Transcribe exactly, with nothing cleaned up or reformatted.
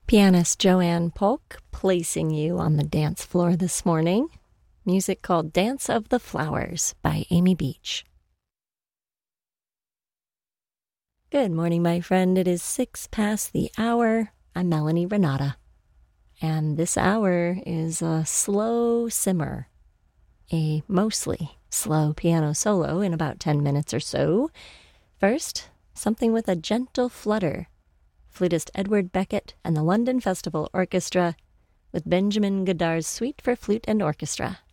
Pianist Joanne Polk placing you on the dance floor this morning. Music called Dance of the Flowers by Amy Beach. Good morning, my friend. It is six past the hour. I'm Melanie Renata. And this hour is a slow simmer, a mostly slow piano solo in about ten minutes or so. First, something with a gentle flutter. Flutist Edward Beckett and the London Festival Orchestra with Benjamin Godard's Suite for Flute and Orchestra.